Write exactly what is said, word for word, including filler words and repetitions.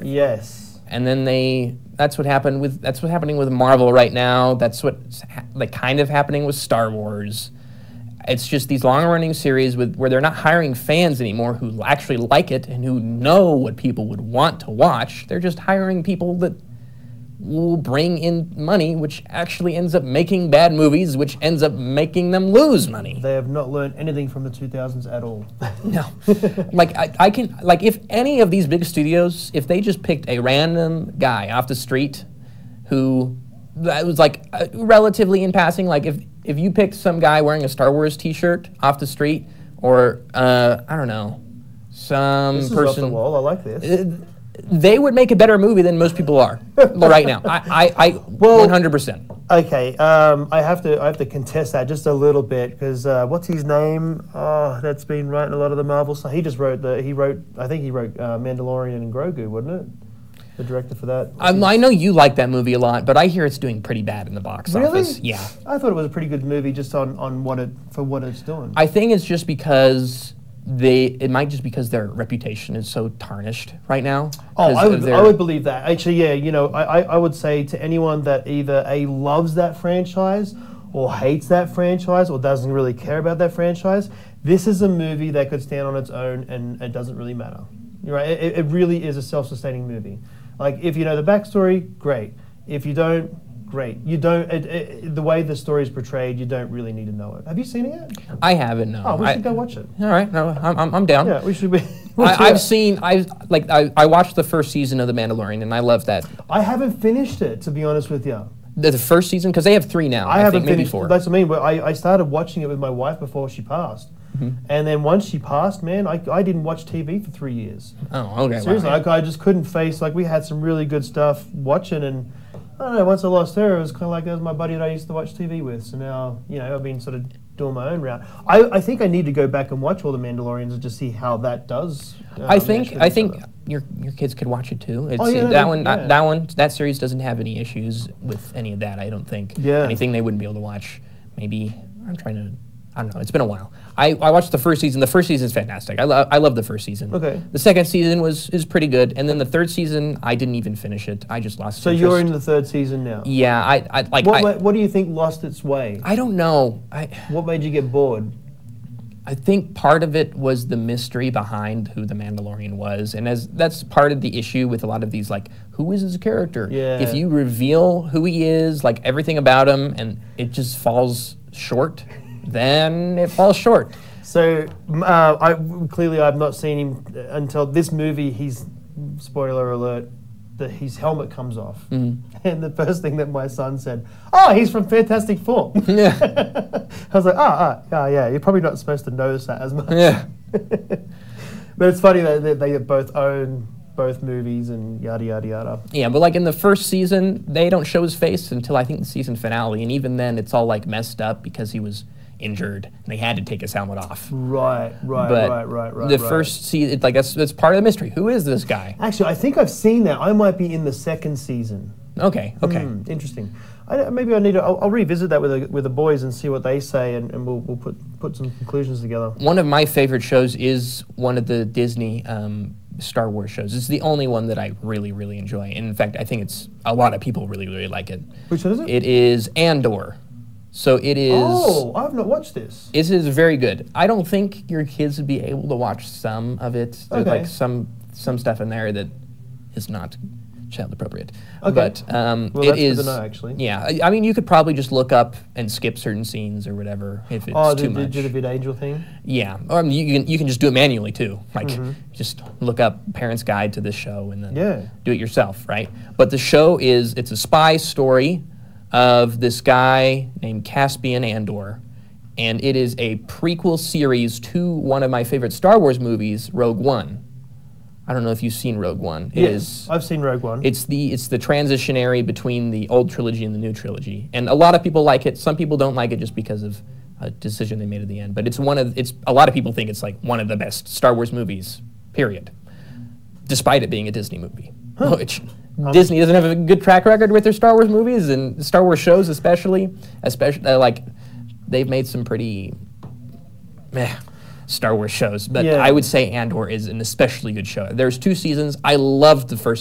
story. Yes. And then they, that's what happened with, that's what's happening with Marvel right now. That's what's ha- like kind of happening with Star Wars. It's just these long-running series with where they're not hiring fans anymore who actually like it and who know what people would want to watch. They're just hiring people that will bring in money, which actually ends up making bad movies, which ends up making them lose money. They have not learned anything from the two thousands at all. No. Like, I, I can, like, if any of these big studios, if they just picked a random guy off the street who, that was like uh, relatively in passing, like if, if you picked some guy wearing a Star Wars t-shirt off the street, or, uh, I don't know, some This is person. off the wall, I like this. Uh, they would make a better movie than most people are right now. I, I, I Well, one hundred percent. Okay, um, I have to I have to contest that just a little bit because uh, what's his name? Oh, that's been writing a lot of the Marvel stuff. He just wrote the he wrote I think he wrote uh, Mandalorian and Grogu, wasn't it? The director for that. Um, I know you like that movie a lot, but I hear it's doing pretty bad in the box Really? office. Yeah. I thought it was a pretty good movie just on, on what it for what it's doing. I think it's just because they, it might just because their reputation is so tarnished right now. Oh, 'Cause I would, they're- I would believe that. Actually, yeah, you know, I, I, I would say to anyone that either A, loves that franchise or hates that franchise or doesn't really care about that franchise, this is a movie that could stand on its own and it doesn't really matter. You're right. It, it really is a self-sustaining movie. Like, if you know the backstory, great. If you don't, great. You don't, it, it, the way the story is portrayed, you don't really need to know it. Have you seen it yet? I haven't, no. Oh, we I- should go watch it. All right, no, I'm, I'm, I'm down. Yeah, we should be. I, I've seen, I like, I, I watched the first season of The Mandalorian, and I love that. I haven't finished it, to be honest with you. The, the first season, because they have three now. I, I, haven't think maybe finished. four. That's what I mean. But I, I started watching it with my wife before she passed, Mm-hmm. and then once she passed, man, I, I didn't watch T V for three years. Oh, okay. Seriously, wow. like, I just couldn't face. Like, we had some really good stuff watching, and I don't know. Once I lost her, it was kind of like that was my buddy that I used to watch T V with. So now, you know, I've been sort of doing my own route. I, I think I need to go back and watch all the Mandalorians and just see how that does. Uh, I mesh think with I each think other. your your kids could watch it too. It's, Oh, yeah, that they- one yeah. that, that one that series doesn't have any issues with any of that. I don't think. Yeah. Anything they wouldn't be able to watch. Maybe I'm trying to. I don't know. It's been a while. I, I watched the first season. The first season is fantastic. I love I love the first season. Okay. The second season was is pretty good, and then the third season I didn't even finish it. I just lost. So interest. you're in the third season now. Yeah. I I like. What, I, ma- what do you think lost its way? I don't know. I. What made you get bored? I think part of it was the mystery behind who the Mandalorian was, and as that's part of the issue with a lot of these, like, who is his character? Yeah. If you reveal who he is, like everything about him, and it just falls short, then it falls short. So m- uh, I clearly I've not seen him until this movie. He's spoiler alert. The, his helmet comes off, Mm. and the first thing that my son said, "Oh, he's from Fantastic Four." Yeah. I was like, "Ah, ah, ah, yeah." You're probably not supposed to notice that as much. Yeah. But it's funny that they, they both own both movies and yada yada yada. Yeah, but like in the first season, they don't show his face until I think the season finale, and even then, it's all like messed up because he was injured and they had to take his helmet off. Right, right, But right, right, right. the right. first season, like that's that's part of the mystery. Who is this guy? Actually, I think I've seen that. I might be in the second season. Okay, okay. Hmm, interesting. I, maybe I need to. I'll, I'll revisit that with the, with the boys and see what they say, and, and we'll we'll put put some conclusions together. One of my favorite shows is one of the Disney um, Star Wars shows. It's the only one that I really, really enjoy. And in fact, I think it's a lot of people really, really like it. Which one is it? It is Andor. So it is. Oh, I've not watched this. It is very good. I don't think your kids would be able to watch some of it. There's Okay. like some some stuff in there that is not child appropriate. Okay. But um, Well, it that's good is. to know, actually. Yeah, I, I mean, you could probably just look up and skip certain scenes or whatever if it's Oh, too the, much. the, the Vid Angel thing. Yeah, or I mean, you can you can just do it manually too. Like Mm-hmm. just look up Parent's Guide to this show and then Yeah. do it yourself, right? But the show is it's a spy story of this guy named Caspian Andor, and it is a prequel series to one of my favorite Star Wars movies, Rogue One. I don't know if you've seen Rogue One. It Yes, is. I've seen Rogue One. It's the it's the transitionary between the old trilogy and the new trilogy, and a lot of people like it. Some people don't like it just because of a decision they made at the end. But it's one of it's a lot of people think it's like one of the best Star Wars movies, period. Despite it being a Disney movie, which Disney doesn't have a good track record with their Star Wars movies and Star Wars shows, especially. Especially uh, like they've made some pretty meh Star Wars shows, but Yeah. I would say Andor is an especially good show. There's two seasons. I loved the first